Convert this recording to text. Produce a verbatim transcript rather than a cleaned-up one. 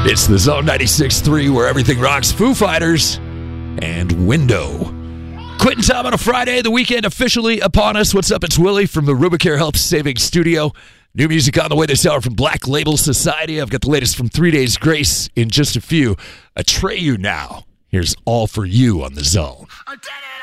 It's the Zone ninety-six point three where everything rocks. Foo Fighters and Window. Quitting time on a Friday, the weekend officially upon us. What's up? It's Willie from the Rubicare Health Savings Studio. New music on the way this hour from Black Label Society. I've got the latest from Three Days Grace in just a few. Atreyu now. Here's All For You on the Zone. I did it!